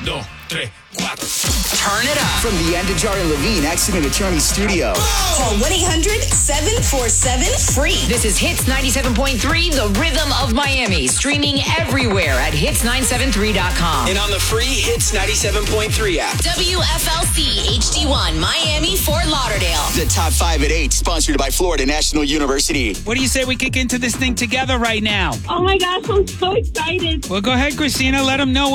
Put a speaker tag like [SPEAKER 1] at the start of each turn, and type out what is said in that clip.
[SPEAKER 1] 2, 3, 4.
[SPEAKER 2] Turn it up.
[SPEAKER 3] From the Andajar and Levine Accident Attorney Studio.
[SPEAKER 4] Call 1-800-747-FREE.
[SPEAKER 2] This is Hits 97.3, the rhythm of Miami. Streaming everywhere at hits973.com.
[SPEAKER 5] And on the free Hits 97.3 app.
[SPEAKER 4] WFLC HD1 Miami Fort Lauderdale.
[SPEAKER 3] The Top 5 at 8, sponsored by Florida National University.
[SPEAKER 1] What do you say we kick into this thing together right now?
[SPEAKER 6] Oh my gosh, I'm so excited.
[SPEAKER 1] Well, go ahead, Christina. Let them know